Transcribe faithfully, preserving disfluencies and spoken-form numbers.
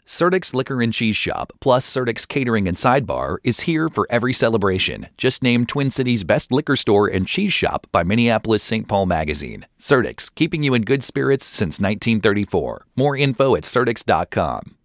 Surtick's Liquor and Cheese Shop, plus Surtick's Catering and Sidebar, is here for every celebration. Just named Twin Cities' best liquor store and cheese shop by Minneapolis Saint Paul Magazine. Surtick's, keeping you in good spirits since nineteen thirty-four. More info at surticks dot com.